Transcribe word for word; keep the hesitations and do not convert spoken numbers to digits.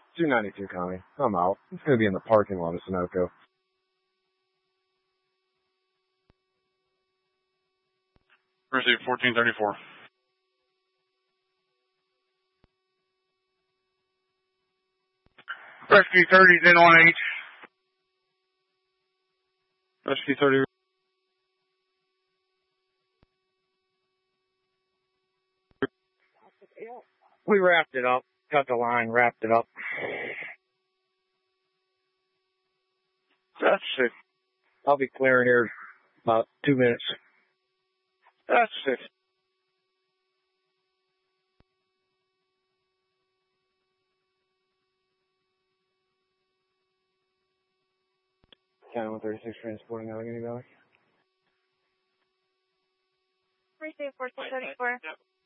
two ninety-two, Connie. I'm out. It's going to be in the parking lot of Sunoco. Receive fourteen thirty-four. Rescue thirty's in on H. Rescue thirty. We wrapped it up. Cut the line, wrapped it up. That's it. I'll be clearing here in about two minutes. That's it. County one thirty-six transporting Allegheny Valley. Receive fourteen thirty-four.